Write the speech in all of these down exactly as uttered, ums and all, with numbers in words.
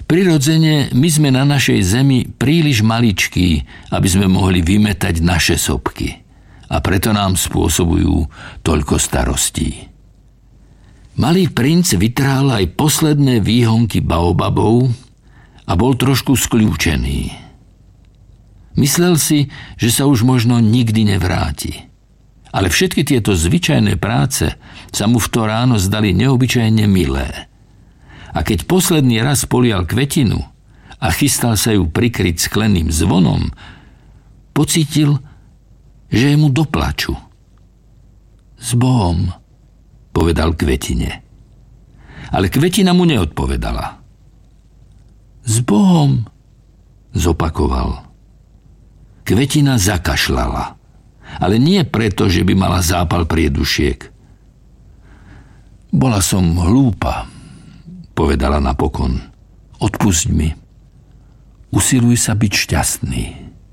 Prirodzene, my sme na našej zemi príliš maličkí, aby sme mohli vymetať naše sopky. A preto nám spôsobujú toľko starostí. Malý princ vytrhal aj posledné výhonky baobabov a bol trošku skľúčený. Myslel si, že sa už možno nikdy nevráti. Ale všetky tieto zvyčajné práce sa mu v to ráno zdali neobyčajne milé. A keď posledný raz polial kvetinu a chystal sa ju prikryť skleným zvonom, pocítil, že je mu do plaču. S Bohom, povedal kvetine. Ale kvetina mu neodpovedala. S Bohom, zopakoval. Kvetina zakašľala, ale nie preto, že by mala zápal priedušiek. Bola som hlúpa, povedala napokon. Odpusť mi. Usiluj sa byť šťastný.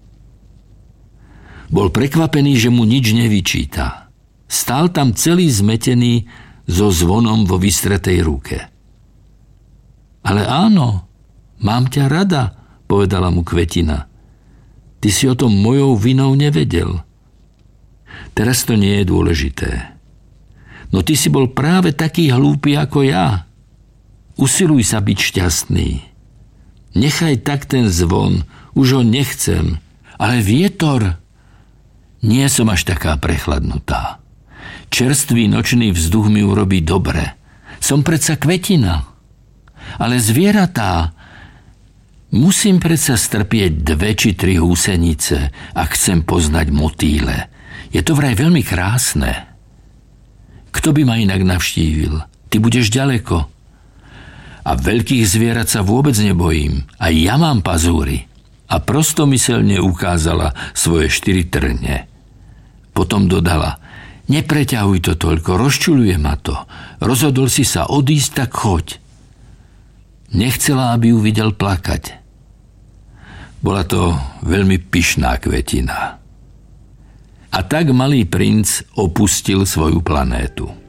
Bol prekvapený, že mu nič nevyčíta. Stál tam celý zmetený so zvonom vo vystretej ruke. Ale áno, mám ťa rada, povedala mu kvetina. Ty si o tom mojou vinou nevedel. Teraz to nie je dôležité. No ty si bol práve taký hlúpy ako ja. Usiluj sa byť šťastný. Nechaj tak ten zvon, už ho nechcem. Ale vietor... Nie som až taká prechladnutá. Čerstvý nočný vzduch mi urobí dobre. Som predsa kvetina. Ale zvieratá... Musím predsa strpieť dve či tri húsenice, ak chcem poznať motýle. Je to vraj veľmi krásne. Kto by ma inak navštívil? Ty budeš ďaleko. A veľkých zvierat sa vôbec nebojím. A ja mám pazúry. A prostomyselne ukázala svoje štyri trne. Potom dodala, nepreťahuj to toľko, rozčuľuje ma to. Rozhodol si sa odísť, tak choď. Nechcela, aby ju videl plakať. Bola to veľmi pyšná kvetina. A tak malý princ opustil svoju planétu.